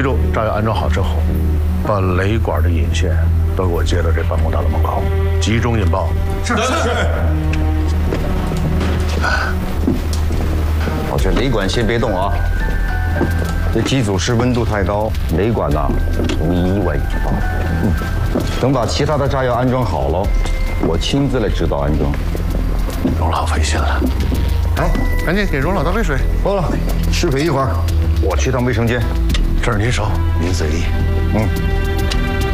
住，炸药安装好之后，把雷管的引线都给我接到这办公大楼门口，集中引爆。是。 好，这雷管先别动啊。这机组室温度太高，雷管呐容易意外引爆。等把其他的炸药安装好了，我亲自来指导安装。 荣老费心了。好，赶紧给荣老倒杯水。 够了，吃腿一会儿，我去趟卫生间。 事儿您手，您随意。